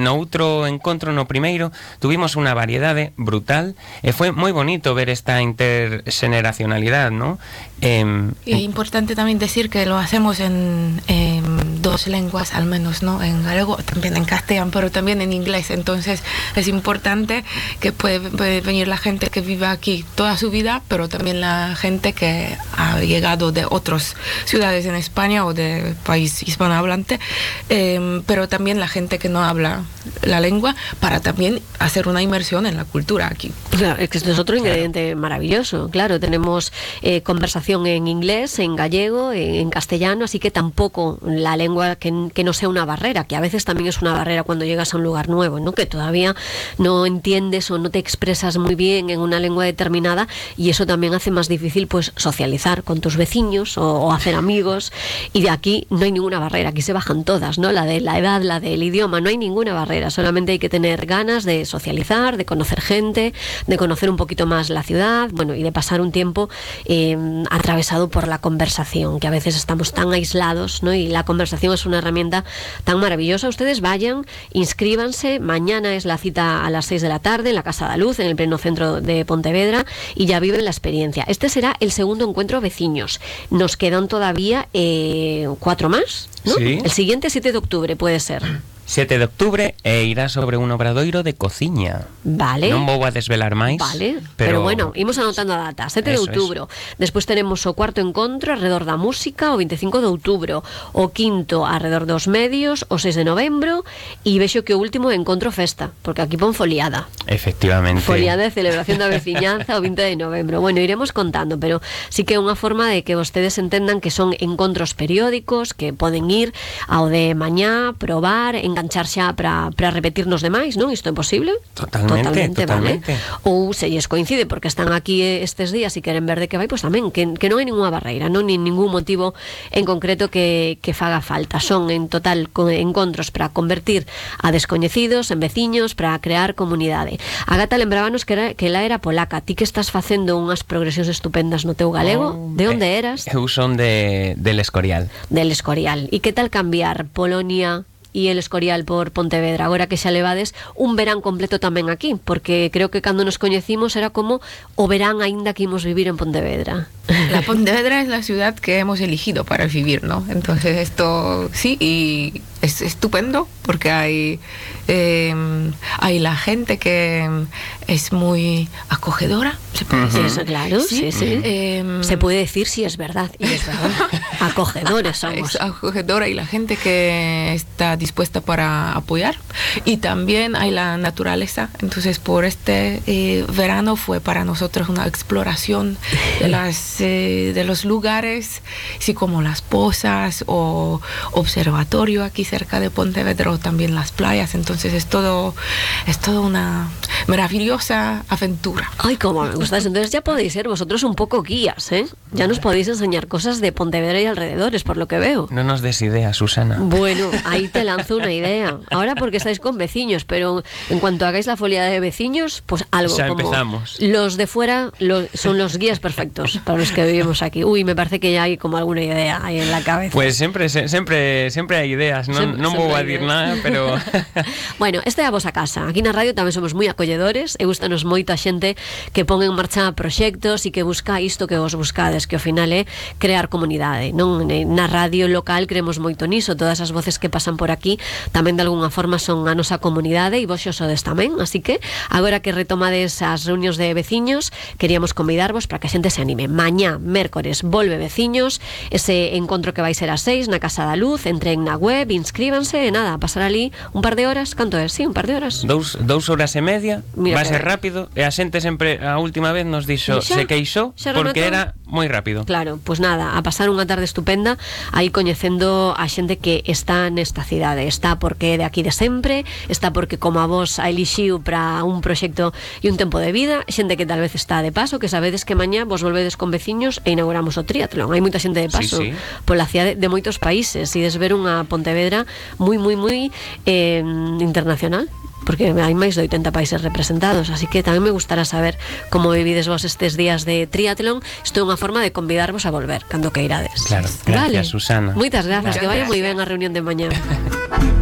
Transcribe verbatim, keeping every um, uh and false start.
no outro encontro, no primeiro, tuvimos unha variedade brutal e foi moi bonito ver esta intergeneracionalidad, ¿no? Eh, y es importante también decir que lo hacemos en, en dos lenguas al menos, ¿no? En gallego, también en castellano, pero también en inglés. Entonces es importante que puede, puede venir la gente que vive aquí toda su vida, pero también la gente que ha llegado de otras ciudades en España o de país hispanohablante, eh, pero también la gente que no habla la lengua, para también hacer una inmersión en la cultura aquí. Claro, es que esto es otro ingrediente claro. maravilloso. Claro, tenemos eh, conversación en inglés, en gallego, en, en castellano, así que tampoco la lengua que, que no sea una barrera, que a veces también es una barrera cuando llegas a un lugar nuevo, ¿no? Que todavía no entiendes o no te expresas muy bien en una lengua determinada, y eso también hace más difícil pues socializar con tus vecinos o, o hacer amigos. Y de aquí no hay ninguna barrera, aquí se bajan todas, ¿no? La de la edad, la del idioma, no hay ninguna barrera, solamente hay que tener ganas de socializar, de conocer gente, de conocer un poquito más la ciudad, bueno, y de pasar un tiempo eh, atravesado por la conversación, que a veces estamos tan aislados, ¿no? Y la conversación es una herramienta tan maravillosa. Ustedes vayan, inscríbanse, mañana es la cita a las seis de la tarde en la Casa da Luz, en el pleno centro de Pontevedra, y ya viven la experiencia. Este será el segundo encuentro veciños. Nos quedan todavía eh, cuatro más, ¿no? Sí. El siguiente siete de octubre puede ser. siete de octubre e irá sobre un obradoiro de cociña. Vale. Non vou a desvelar máis. Vale, pero, pero bueno, imos anotando a data. sete de outubro. Despois tenemos o cuarto encontro alrededor da música, o veinticinco de outubro. O quinto alrededor dos medios, o seis de novembro. E vexo que o último é encontro festa, porque aquí pon foliada. Efectivamente. Foliada de celebración da veciñanza o vinte de novembro. Bueno, iremos contando, pero sí que é unha forma de que vostedes entendan que son encontros periódicos, que poden ir ao de mañá, probar, enganchar xa para repetirnos demais, non? Isto é posible? Totalmente, totalmente, totalmente. Vale? Ou se lles coincide porque están aquí estes días e queren ver de que vai, pois tamén, que, que non hai ninguna barreira, non hai ningún motivo en concreto que, que faga falta. Son en total encontros para convertir a descoñecidos en veciños, para crear comunidade. A Gata lembrábanos que, era, que ela era polaca. Ti que estás facendo unhas progresións estupendas no teu galego, oh, de onde eras? Eu son de, del Escorial. Del Escorial. E que tal cambiar Polonia e el Escorial por Pontevedra, agora que xa levades un verán completo tamén aquí, porque creo que cando nos coñecimos era como o verán aínda que imos vivir en Pontevedra. La Pontevedra es la ciudad que hemos elegido para vivir, ¿no? Entonces esto sí, y es estupendo porque hay eh, hay la gente que es muy acogedora, ¿se puede decir? Uh-huh. Eso, claro, sí, sí, sí. Eh, se puede decir si es verdad, y es verdad. Acogedores somos. Es acogedora, y la gente que está dispuesta para apoyar, y también hay la naturaleza. Entonces por este eh, verano fue para nosotros una exploración de las eh, de los lugares, así como las pozas o observatorio aquí cerca de Pontevedra, o también las playas. Entonces es todo es todo una maravillosa aventura. Ay, cómo me gusta eso. Entonces ya podéis ser vosotros un poco guías, ¿eh? Ya nos podéis enseñar cosas de Pontevedra y alrededores, por lo que veo. No nos des ideas, Susana. Bueno, ahí te lanzo una idea. Ahora porque estáis con vecinos, pero en cuanto hagáis la foliada de vecinos, pues algo ya como empezamos. Los de fuera lo, son los guías perfectos para los que vivimos aquí. Uy, me parece que ya hay como alguna idea ahí en la cabeza. Pues siempre siempre siempre hai ideas, non non vou a dir nada, pero bueno, este é a vosa casa. Aquí na radio tamén somos moi acolledores e gustanos moito a xente que pon en marcha proxectos e que busca isto que vos buscades, que ao final é crear comunidade, non? Na radio local creemos moito niso, todas as voces que pasan por aquí tamén de algunha forma son a nosa comunidade e vos xo sodes tamén, así que agora que retomades as reunións de veciños, queríamos convidarvos para que a xente se anime. Mañá, mércores, volve veciños, ese encontro que vai ser a seis na Casa da Luz, entren na web, inscríbanse e nada, pasar ali un par de horas, canto é? Sí, un par de horas. Dous, dous horas e media, vai ser rápido, e a xente sempre a última vez nos dixo, se queixou porque era moi rápido. Claro, pois pues nada, a pasar unha tarde estupenda aí coñecendo a xente que está nesta cidade, está porque é de aquí de sempre, está porque como a vos a elixiu para un proxecto e un tempo de vida, xente que tal vez está de paso, que sabedes que mañá vos volvedes con veciños e inauguramos o triatlón. Hai moita xente de paso sí, sí. pola cidade de moitos países, e des ver unha Pontevedra moi, moi, moi eh, internacional, porque hai máis de oitenta países representados, así que tamén me gustará saber como vivides vos estes días de triatlón. Isto é unha forma de convidarvos a volver cando queirades. Claro, gracias, vale. Susana. Moitas grazas, gracias. Que vaya moi ben a reunión de mañá.